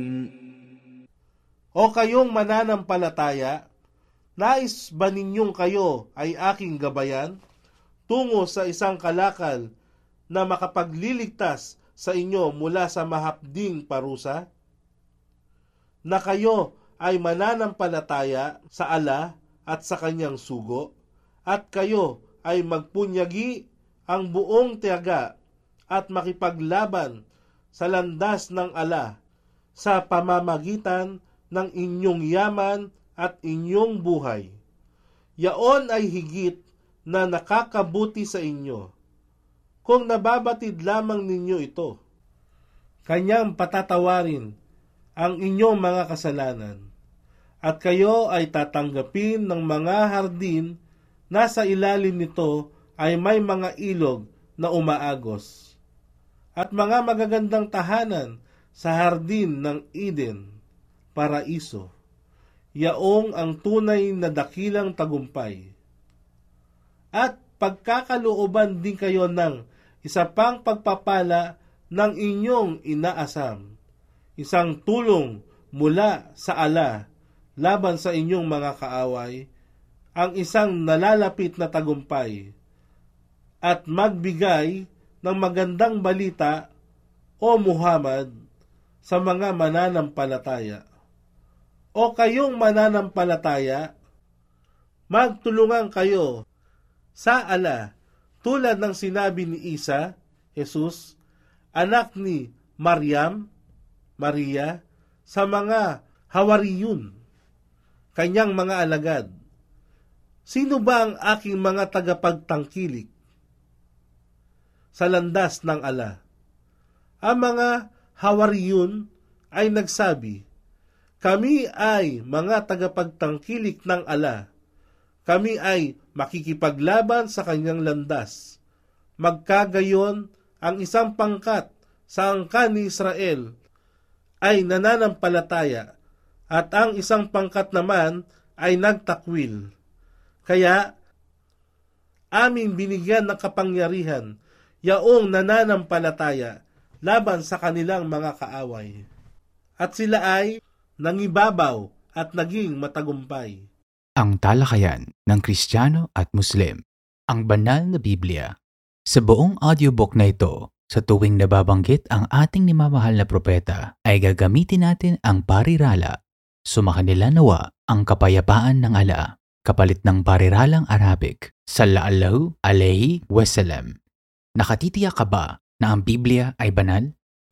O kayong mananampalataya, nais ba ninyong kayo ay aking gabayan tungo sa isang kalakal na makapagliligtas sa inyo mula sa mahapding parusa? Na kayo ay mananampalataya sa ala at sa kanyang sugo, at kayo ay magpunyagi ang buong tiyaga at makipaglaban sa landas ng ala sa pamamagitan ng inyong yaman at inyong buhay. Yaon ay higit na nakakabuti sa inyo kung nababatid lamang ninyo ito. Kanyang patatawarin ang inyong mga kasalanan, at kayo ay tatanggapin ng mga hardin na sa ilalim nito ay may mga ilog na umaagos, at mga magagandang tahanan sa hardin ng Eden, paraiso. Yaong ang tunay na dakilang tagumpay. At pagkakalooban din kayo ng isa pang pagpapala ng inyong inaasam, isang tulong mula sa ala laban sa inyong mga kaaway, ang isang nalalapit na tagumpay, at magbigay ng magandang balita, o Muhammad, sa mga mananampalataya. O kayong mananampalataya, magtulungan kayo sa ala tulad ng sinabi ni Isa, Jesus, anak ni Maria, sa mga Hawariyun, kanyang mga alagad. Sino ba ang aking mga tagapagtangkilik sa landas ng ala? Ang mga Hawariyun ay nagsabi, kami ay mga tagapagtangkilik ng ala. Kami ay makikipaglaban sa kanyang landas. Magkagayon, ang isang pangkat sa angkan ni Israel ay nananampalataya, at ang isang pangkat naman ay nagtakwil. Kaya, aming binigyan ng kapangyarihan yaong nananampalataya laban sa kanilang mga kaaway. At sila ay nangibabaw at naging matagumpay. Ang talakayan ng Kristiyano at Muslim, ang banal na Biblia. Sa buong audiobook na ito, sa tuwing nababanggit ang ating nimamahal na propeta, ay gagamitin natin ang parirala. Sumakanila nawa ang kapayapaan ng ala, kapalit ng pariralang Arabic. Sallallahu alayhi wasallam. Nakatitiyak ka ba na ang Biblia ay banal?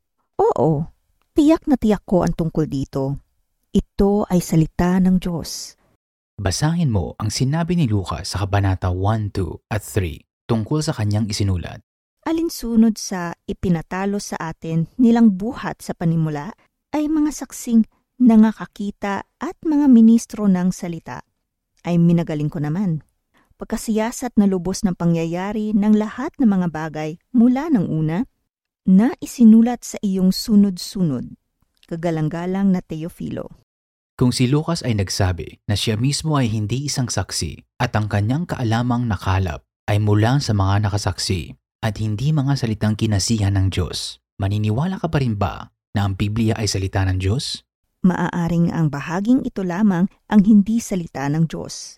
Oo, tiyak na tiyak ko ang tungkol dito. Ito ay salita ng Diyos. Basahin mo ang sinabi ni Lucas sa Kabanata 1, 2 at 3 tungkol sa kanyang isinulat. Alinsunod sa ipinatalo sa atin nilang buhat sa panimula ay mga saksing nangakakita at mga ministro ng salita. Ay minagaling ko naman. Pagkasiyasat na lubos ng pangyayari ng lahat ng mga bagay mula ng una, na isinulat sa iyong sunod-sunod. Kagalang-galang na Teofilo. Kung si Lucas ay nagsabi na siya mismo ay hindi isang saksi at ang kanyang kaalamang nakalap ay mula sa mga nakasaksi at hindi mga salitang kinasihan ng Diyos, maniniwala ka pa rin ba na ang Biblia ay salita ng Diyos? Maaaring ang bahaging ito lamang ang hindi salita ng Diyos.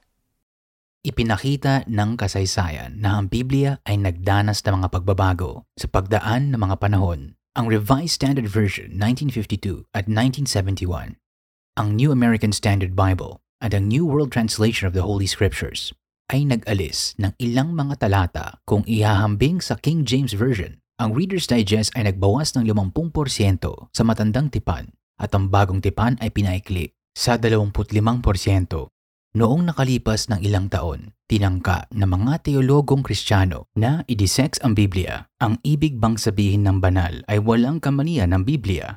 Ipinakita ng kasaysayan na ang Biblia ay nagdanas ng mga pagbabago sa pagdaan ng mga panahon. Ang Revised Standard Version 1952 at 1971, ang New American Standard Bible at ang New World Translation of the Holy Scriptures ay nag-alis ng ilang mga talata kung ihahambing sa King James Version. Ang Reader's Digest ay nagbawas ng 50% sa matandang tipan at ang bagong tipan ay pinaikli sa 25%. Noong nakalipas ng ilang taon, tinangka ng mga teologong Kristiyano na i-dissect ang Biblia. Ang ibig bang sabihin ng banal ay walang kamalian ng Biblia?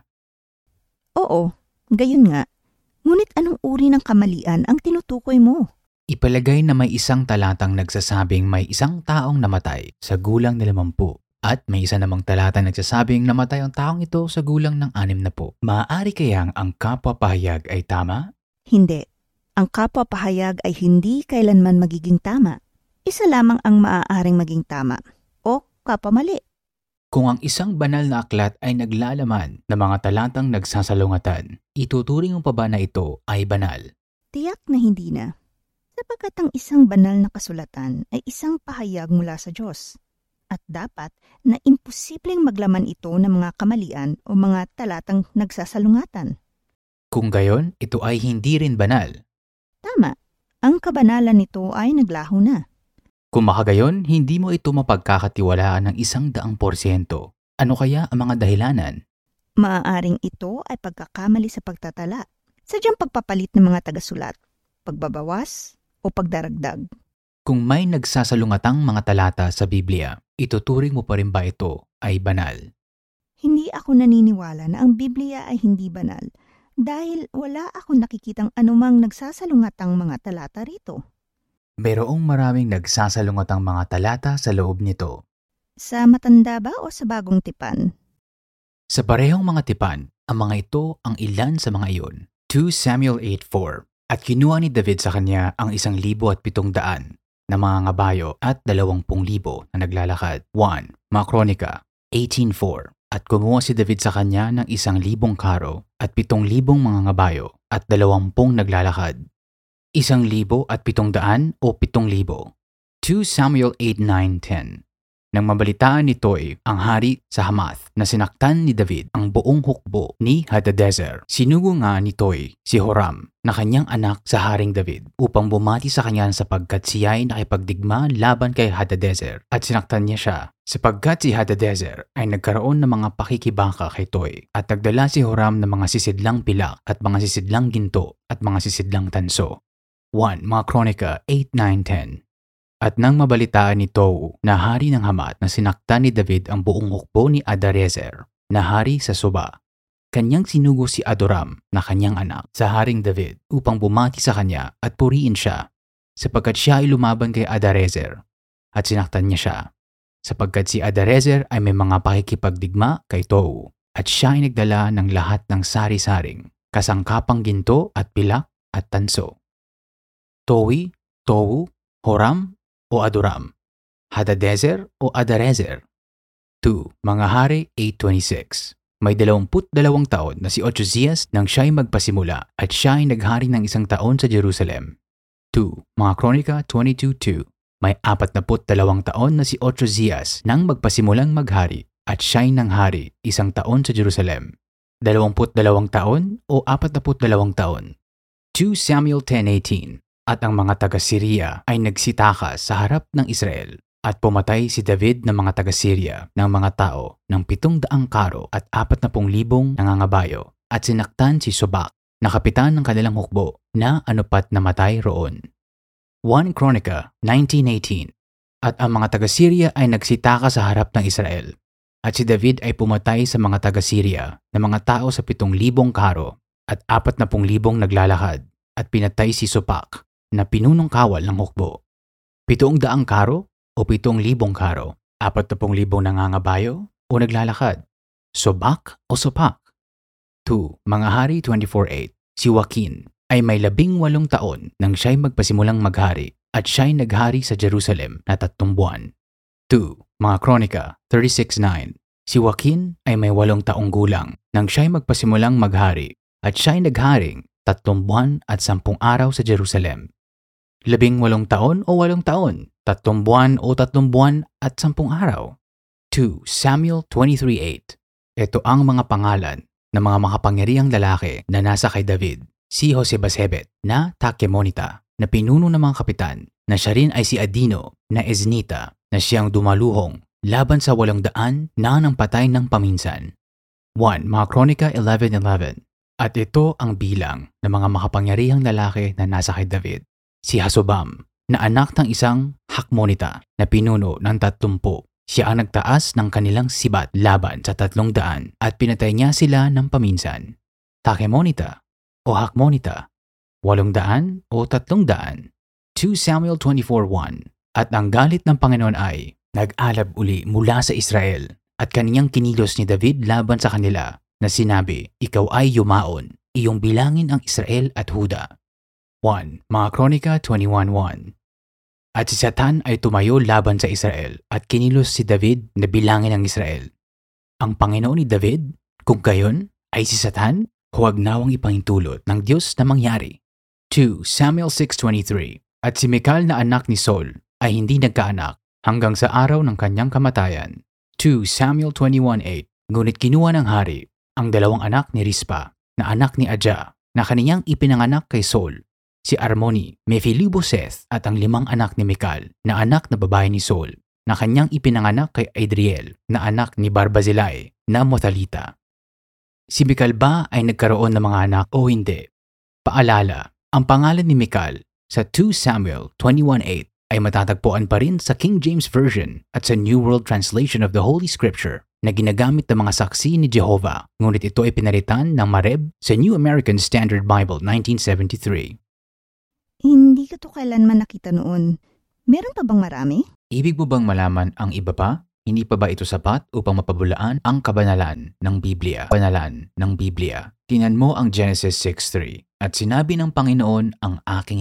Oo, gayon nga. Ngunit anong uri ng kamalian ang tinutukoy mo? Ipalagay na may isang talatang nagsasabing may isang taong namatay sa gulang na 50 at may isa namang talatang nagsasabing namatay ang taong ito sa gulang ng 60. Maaari kayang ang kapwa-pahayag ay tama? Hindi. Ang kapwa-pahayag ay hindi kailanman magiging tama. Isa lamang ang maaaring maging tama o kapamali. Kung ang isang banal na aklat ay naglalaman ng mga talatang nagsasalungatan, ituturing mo pa ba na ito ay banal? Tiyak na hindi na. Sapagkat ang isang banal na kasulatan ay isang pahayag mula sa Diyos. At dapat na imposibleng maglaman ito ng mga kamalian o mga talatang nagsasalungatan. Kung gayon, ito ay hindi rin banal. Tama, ang kabanalan nito ay naglaho na. Kung makagayon, hindi mo ito mapagkakatiwalaan ng 100%. Ano kaya ang mga dahilanan? Maaaring ito ay pagkakamali sa pagtatala, sadyang pagpapalit ng mga tagasulat, pagbabawas o pagdaragdag. Kung may nagsasalungatang mga talata sa Biblia, ituturing mo pa rin ba ito ay banal? Hindi ako naniniwala na ang Biblia ay hindi banal dahil wala akong nakikitang anumang nagsasalungatang mga talata rito. Mayroong maraming nagsasalungatang mga talata sa loob nito. Sa matanda ba o sa bagong tipan? Sa parehong mga tipan, ang mga ito ang ilan sa mga iyon. 2 Samuel 8:4. At kinuha ni David sa kanya ang 1,700 na mga ngabayo at 20,000 na naglalakad. 1 Mga Kronika 18:4. At kumuha si David sa kanya ng 1,000 karo at 7,000 mga ngabayo at 20 naglalakad. 1,700 o 7,000. 2 Samuel 8:9-10. Nang mabalitaan ni Toy ang hari sa Hamath na sinaktan ni David ang buong hukbo ni Hadadezer, sinugo nga ni Toy si Horam na kanyang anak sa Haring David upang bumati sa kanya sapagkat siya'y nakipagdigma laban kay Hadadezer at sinaktan niya siya. Sapagkat si Hadadezer ay nagkaroon ng mga pakikibaka kay Toy at nagdala si Horam ng mga sisidlang pilak at mga sisidlang ginto at mga sisidlang tanso. 1 Mga Kronika 8:9-10. At nang mabalitaan ni Tou na hari ng Hamath na sinaktan ni David ang buong hukbo ni Hadadezer na hari sa Soba, kanyang sinugo si Adoram na kanyang anak sa Haring David upang bumati sa kanya at puriin siya, sapagkat siya ay lumaban kay Hadadezer at sinaktan niya siya, sapagkat si Hadadezer ay may mga pakikipagdigma kay Tou at siya ay nagdala ng lahat ng sari-saring, kasangkapang ginto at pilak at tanso. Towi, Tou, Horam o Adoram, Hadadezer o Hadarezer. 2 Mga Hari 8:26. May 22 taon na si Ochozias nang siya'y magpasimula at siya ay naghari ng 1 taon sa Jerusalem. 2 Mga Kronika 22:2. May 42 taon na si Ochozias nang magpasimulang maghari at siya'y nanghari 1 taon sa Jerusalem. 22 taon o 42 taon. 2 Samuel 10:18. At ang mga taga-Syria ay nagsitakas sa harap ng Israel at pumatay si David ng mga taga-Syria ng mga tao ng 700 karo at 40,000 nangangabayo at sinaktan si Sobak na kapitan ng kanilang hukbo na anupat namatay roon. 1 Kronika 19:18. At ang mga taga-Syria ay nagsitakas sa harap ng Israel at si David ay pumatay sa mga taga-Syria na mga tao sa 7,000 karo at 40,000 naglalakad at pinatay si Sopak na pinunong kawal ng hukbo. 700 karo o 7,000 karo, 40,000 nangangabayo o naglalakad, Sobak o Sopak. 2 Mga Hari 24:8. Si Joaquin ay may 18 taon nang siya'y magpasimulang maghari at siya'y naghari sa Jerusalem na 3 buwan. 2 Mga Kronika 36:9. Si Joaquin ay may 8 taong gulang nang siya'y magpasimulang maghari at siya'y nagharing 3 buwan at 10 araw sa Jerusalem. 18 taon o 8 taon, 3 buwan o 3 buwan at 10 araw. 2 Samuel 23:8. Ito ang mga pangalan ng mga makapangyarihang lalaki na nasa kay David. Si Josebasebet na Takemonita na pinuno ng mga kapitan, na siya rin ay si Adino na Eznita na siyang dumaluhong laban sa 800 na nang patay ng paminsan. 1 Mga Kronika 11:11. At ito ang bilang ng mga makapangyarihang lalaki na nasa kay David. Si Hasobam na anak ng isang Hakmonita na pinuno ng 30. Siya ang nagtaas ng kanilang sibat laban sa 300 at pinatay niya sila ng paminsan. Takemonita o Hakmonita, 800 o 300. 2 Samuel 24:1. At ang galit ng Panginoon ay nag-alab uli mula sa Israel at kaniyang kinilos ni David laban sa kanila na sinabi, ikaw ay yumaon, iyong bilangin ang Israel at Huda. 1 Mga Kronika 21:1. At si Satan ay tumayo laban sa Israel at kinilos si David na bilangin ang Israel ang Panginoon ni David? Kung gayon ay si Satan, huwag nawang ipahintulot ng Diyos na mangyari. 2 Samuel 6:23. At si Mikal na anak ni Saul ay hindi nagkaanak hanggang sa araw ng kanyang kamatayan. 2 Samuel 21:8. Ngunit kinuha ng hari ang 2 anak ni Rispa na anak ni Adja na kaniyang ipinanganak kay Saul, si Armoni, Mephiliboseth at ang 5 anak ni Mikal na anak na babae ni Saul na kanyang ipinanganak kay Adriel na anak ni Barzillai na Mothalita. Si Mikal ba ay nagkaroon ng mga anak o hindi? Paalala, ang pangalan ni Mikal sa 2 Samuel 21:8 ay matatagpuan pa rin sa King James Version at sa New World Translation of the Holy Scripture na ginagamit ng mga saksi ni Jehovah, ngunit ito ay pinalitan ng Mareb sa New American Standard Bible 1973. Hindi ko to kailanman nakita noon. Meron pa bang marami? Ibig mo bang malaman ang iba pa? Hindi pa ba ito sapat upang mapabulaan ang kabanalan ng Biblia? Banalan ng Biblia. Tingnan mo ang Genesis 6:3. At sinabi ng Panginoon ang aking